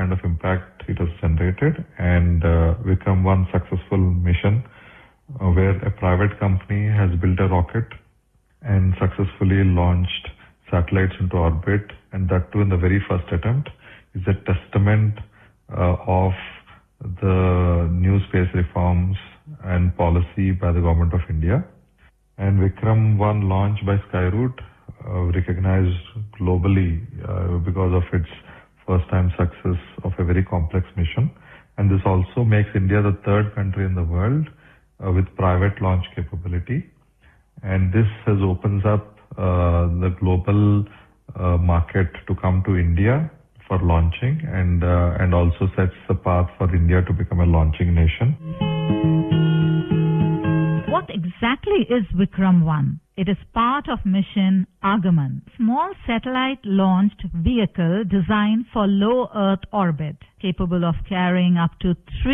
kind of impact it has generated. And Vikram 1 successful mission where a private company has built a rocket and successfully launched satellites into orbit, and that too in the very first attempt, is a testament of the new space reforms and policy by the government of India. And Vikram 1 launch by Skyroot recognized globally because of its first-time success of a very complex mission. And this also makes India the third country in the world with private launch capability. And this opens up the global market to come to India for launching, and also sets the path for India to become a launching nation. What exactly is Vikram 1? It is part of mission Agaman, small satellite-launched vehicle designed for low Earth orbit, capable of carrying up to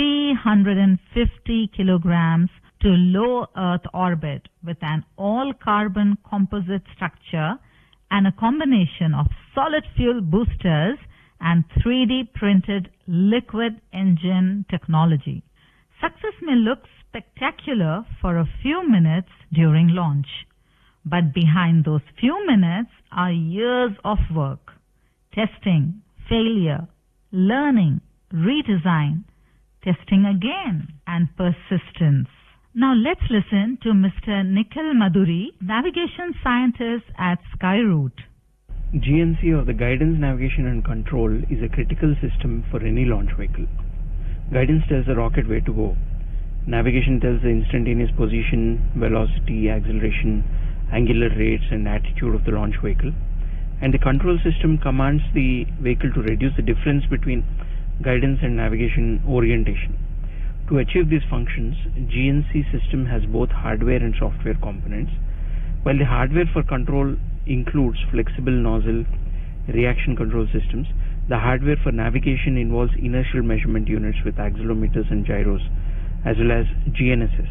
350 kilograms to low Earth orbit with an all-carbon composite structure and a combination of solid fuel boosters and 3D printed liquid engine technology. Success may look spectacular for a few minutes during launch, but behind those few minutes are years of work, testing, failure, learning, redesign, testing again, and persistence. Now let's listen to Mr. Nikhil Madhuri, navigation scientist at Skyroot. GNC, or the Guidance, Navigation and Control, is a critical system for any launch vehicle. Guidance tells the rocket where to go. Navigation tells the instantaneous position, velocity, acceleration, angular rates and attitude of the launch vehicle. And the control system commands the vehicle to reduce the difference between guidance and navigation orientation. To achieve these functions, GNC system has both hardware and software components. While the hardware for control includes flexible nozzle, reaction control systems, the hardware for navigation involves inertial measurement units with accelerometers and gyros, as well as GNSS.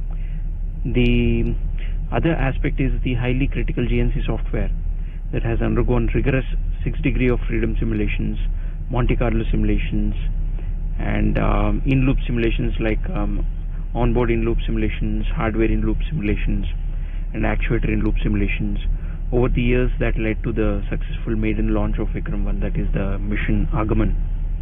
The other aspect is the highly critical GNC software that has undergone rigorous 6 degrees of freedom simulations, Monte Carlo simulations, and in-loop simulations like onboard in-loop simulations, hardware in-loop simulations, and actuator in-loop simulations over the years that led to the successful maiden launch of Vikram 1, that is the mission Agaman.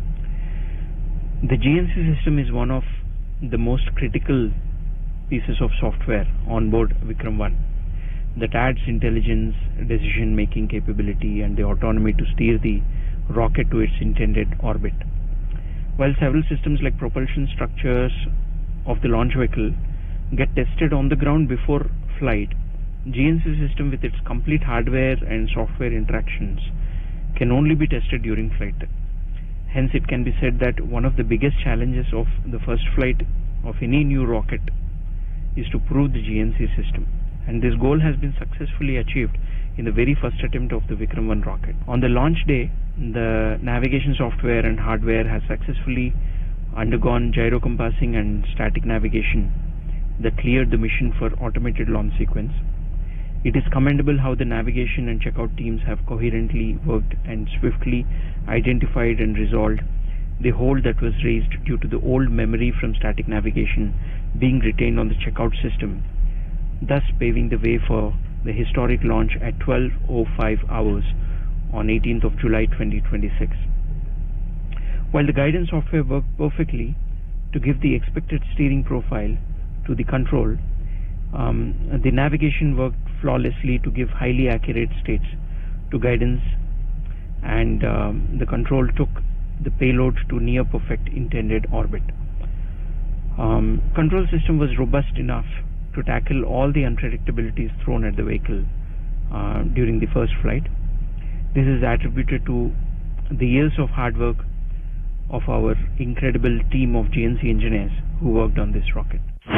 The GNC system is one of the most critical pieces of software on board Vikram 1 that adds intelligence, decision-making capability, and the autonomy to steer the rocket to its intended orbit. While several systems like propulsion structures of the launch vehicle get tested on the ground before flight, GNC system with its complete hardware and software interactions can only be tested during flight. Hence, it can be said that one of the biggest challenges of the first flight of any new rocket is to prove the GNC system. And this goal has been successfully achieved in the very first attempt of the Vikram 1 rocket. On the launch day, the navigation software and hardware has successfully undergone gyro compassing and static navigation that cleared the mission for automated launch sequence. It is commendable how the navigation and checkout teams have coherently worked and swiftly identified and resolved the hole that was raised due to the old memory from static navigation being retained on the checkout system, thus paving the way for the historic launch at 12:05 hours on 18th of July 2026. While the guidance software worked perfectly to give the expected steering profile to the control, the navigation worked flawlessly to give highly accurate states to guidance, and the control took the payload to near perfect intended orbit. Control system was robust enough to tackle all the unpredictabilities thrown at the vehicle during the first flight. This is attributed to the years of hard work of our incredible team of GNC engineers who worked on this rocket.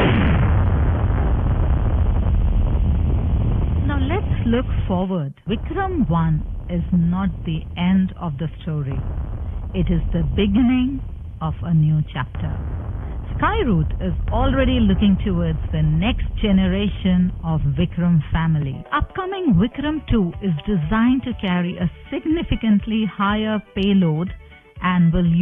Now let's look forward. Vikram 1 is not the end of the story. It is the beginning of a new chapter. Skyroot is already looking towards the next generation of Vikram family. Upcoming Vikram 2 is designed to carry a significantly higher payload and will